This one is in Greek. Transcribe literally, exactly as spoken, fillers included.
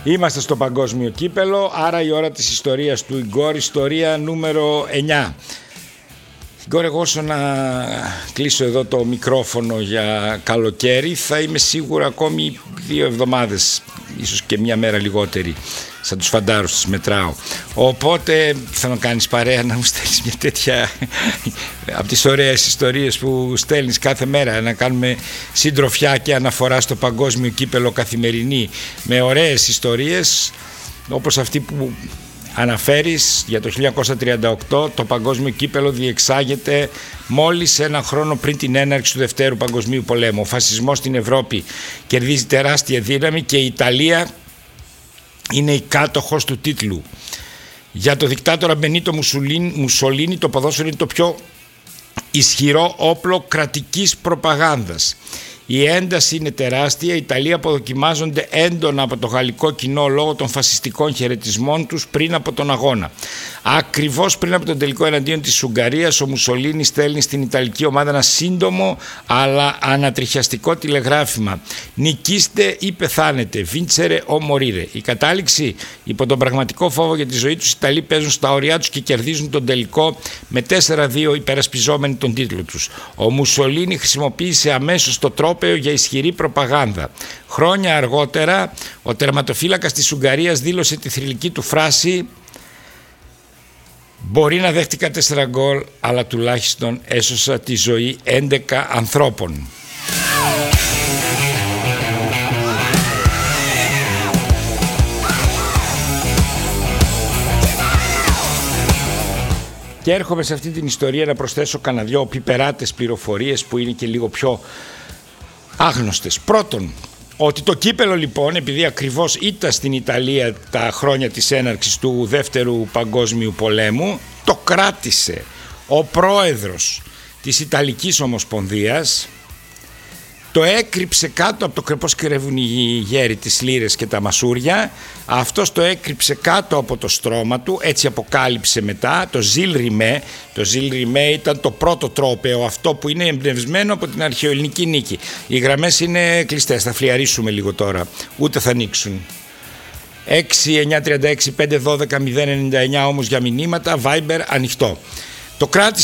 Είμαστε στο παγκόσμιο κύπελο, άρα η ώρα της ιστορίας του Ιγκόρ, ιστορία νούμερο εννιά. Ιγκόρ, εγώ όσο να κλείσω εδώ το μικρόφωνο για καλοκαίρι, θα είμαι σίγουρα ακόμη δύο εβδομάδες, ίσως και μια μέρα λιγότερη, σαν τους φαντάρους τους μετράω. Οπότε θα να κάνεις παρέα, να μου στέλνεις μια τέτοια από τις ωραίες ιστορίες που στέλνεις κάθε μέρα, να κάνουμε συντροφιά και αναφορά στο παγκόσμιο κύπελο καθημερινή με ωραίες ιστορίες όπως αυτή που αναφέρεις για το χίλια εννιακόσια τριάντα οκτώ. Το παγκόσμιο κύπελο διεξάγεται μόλις ένα χρόνο πριν την έναρξη του Δευτέρου Παγκοσμίου Πολέμου. Ο φασισμός στην Ευρώπη κερδίζει τεράστια δύναμη και η Ιταλία είναι η κάτοχος του τίτλου. Για το δικτάτορα Μπενίτο Μουσολίνι το ποδόσφαιρο είναι το πιο ισχυρό όπλο κρατικής προπαγάνδας. Η ένταση είναι τεράστια. Οι Ιταλοί αποδοκιμάζονται έντονα από το γαλλικό κοινό λόγω των φασιστικών χαιρετισμών τους πριν από τον αγώνα. Ακριβώς πριν από τον τελικό εναντίον της Ουγγαρίας, ο Μουσολίνι στέλνει στην Ιταλική ομάδα ένα σύντομο αλλά ανατριχιαστικό τηλεγράφημα. Νικήστε ή πεθάνετε, βίντσερε ο μορίρε. Η κατάληξη, υπό τον πραγματικό φόβο για τη ζωή τους, οι Ιταλοί παίζουν στα όρια τους και κερδίζουν τον τελικό με τέσσερα δύο υπερασπιζόμενοι τον τίτλο τους. Ο Μουσολίνι χρησιμοποίησε αμέσως το τρόπαιο για ισχυρή προπαγάνδα. Χρόνια αργότερα, ο τερματοφύλακας της Ουγγαρίας δήλωσε τη θρυλική του φράση: «Μπορεί να δέχτηκα τέσσερα γκολ, αλλά τουλάχιστον έσωσα τη ζωή έντεκα ανθρώπων». Και έρχομαι σε αυτή την ιστορία να προσθέσω κανένα δυο πιπεράτες πληροφορίες που είναι και λίγο πιο άγνωστες. Πρώτον, ότι το κύπελο λοιπόν, επειδή ακριβώς ήταν στην Ιταλία τα χρόνια της έναρξης του Δεύτερου Παγκόσμιου Πολέμου, το κράτησε ο πρόεδρος της Ιταλικής Ομοσπονδίας, το έκρυψε κάτω από το κρεπός κρεύουν οι γέροι, τις λίρες και τα μασούρια. Αυτός το έκρυψε κάτω από το στρώμα του, έτσι αποκάλυψε μετά το Ζιλ Ριμέ. Το Ζιλ Ριμέ ήταν το πρώτο τρόπαιο, αυτό που είναι εμπνευσμένο από την αρχαιοελληνική νίκη. Οι γραμμές είναι κλειστές, θα φλιαρίσουμε λίγο τώρα, ούτε θα ανοίξουν. έξι εννιά τρία έξι πέντε ένα δύο μηδέν εννιά εννιά όμως για μηνύματα, Viber ανοιχτό. Το κράτησε